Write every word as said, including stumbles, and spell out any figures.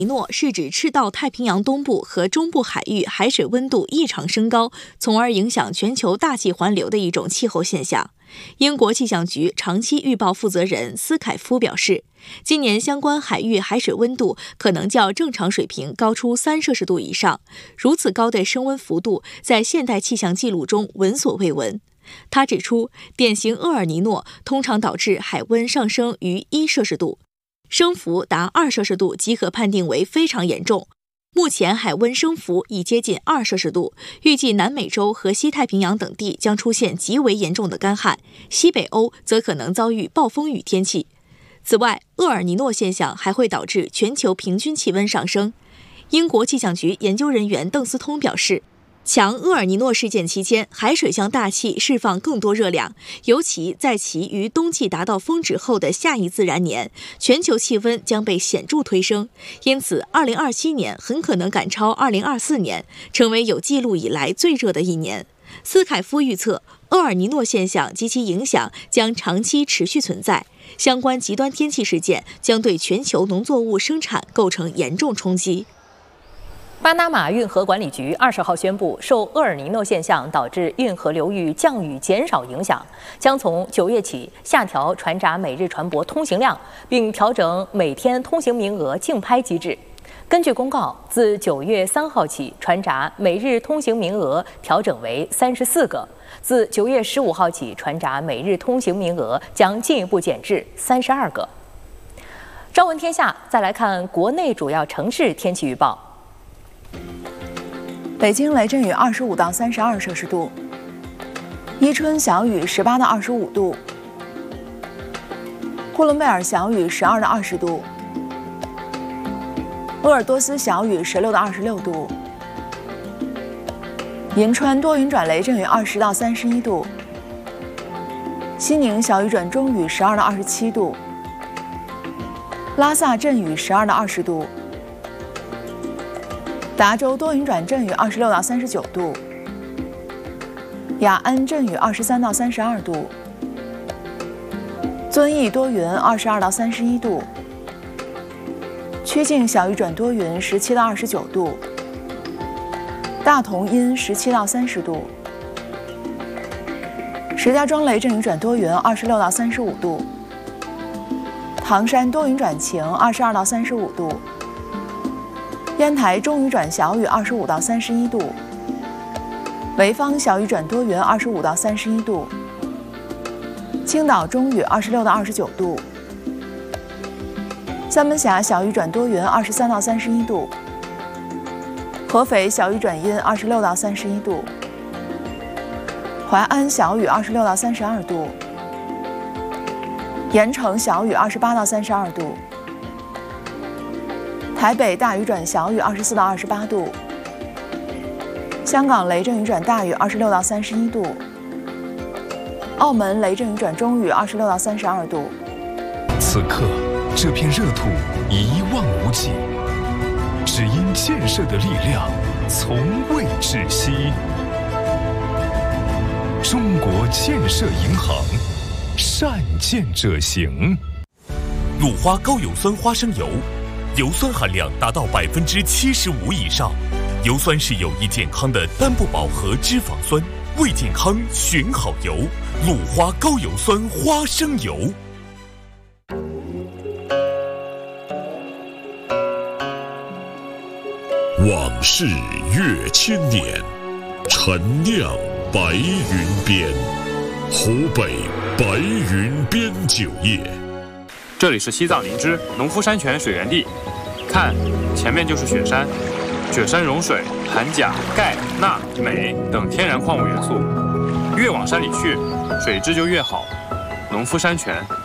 尼诺是指赤道太平洋东部和中部海域海水温度异常升高，从而影响全球大气环流的一种气候现象。英国气象局长期预报负责人斯凯夫表示，今年相关海域海水温度可能较正常水平高出三摄氏度以上，如此高的升温幅度在现代气象记录中闻所未闻。他指出，典型厄尔尼诺通常导致海温上升逾一摄氏度，升幅达二摄氏度即可判定为非常严重。目前海温升幅已接近二摄氏度，预计南美洲和西太平洋等地将出现极为严重的干旱，西北欧则可能遭遇暴风雨天气。此外，厄尔尼诺现象还会导致全球平均气温上升。英国气象局研究人员邓斯通表示，强厄尔尼诺事件期间，海水向大气释放更多热量，尤其在其于冬季达到峰值后的下一自然年，全球气温将被显著推升。因此，二零二七年很可能赶超二零二四年，成为有记录以来最热的一年。斯凯夫预测，厄尔尼诺现象及其影响将长期持续存在，相关极端天气事件将对全球农作物生产构成严重冲击。 巴拿马运河管理局二十号宣布，受厄尔尼诺现象导致运河流域降雨减少影响，将从九月起下调船闸每日船舶通行量，并调整每天通行名额竞拍机制。根据公告，自九月三号起，船闸每日通行名额调整为三十四个；自九月十五号起，船闸每日通行名额将进一步减至三十二个。朝闻天下，再来看国内主要城市天气预报。 北京雷阵雨二十五到三十二摄氏度，伊春小雨十八到二十五度，呼伦贝尔小雨十二到二十度，鄂尔多斯小雨十六到二十六度，银川多云转雷阵雨二十到三十一度，西宁小雨转中雨十二到二十七度，拉萨阵雨十二到二十度。达州多云转阵雨二十六到三十九度，雅安阵雨二十三到三十二度，遵义多云二十二到三十一度，曲靖小雨转多云十七到二十九度，大同阴十七到三十度，石家庄雷阵雨转多云二十六到三十五度，唐山多云转晴二十二到三十五度。烟台中雨转小雨二十五到三十一度，潍坊小雨转多云二十五到三十一度，青岛中雨二十六到二十九度，三门峡小雨转多云二十三到三十一度，合肥小雨转阴二十六到三十一度，淮安小雨二十六到三十二度，盐城小雨二十八到三十二度。台北大雨转小雨二十四到二十八度，香港雷阵雨转大雨二十六到三十一度，澳门雷阵雨转中雨二十六到三十二度。 此刻，这片热土一望无际，只因建设的力量从未止息。中国建设银行，善建者行。 鲁花高油酸花生油。油酸含量达到百分之七十五以上，油酸是有益健康的单不饱和脂肪酸，为健康选好油，鲁花高油酸花生油。 往事越千年，陈酿白云边，湖北白云边酒业。 这里是西藏林芝农夫山泉水源地，看，前面就是雪山，雪山融水含钾、钙、钠、镁等天然矿物元素，越往山里去，水质就越好。农夫山泉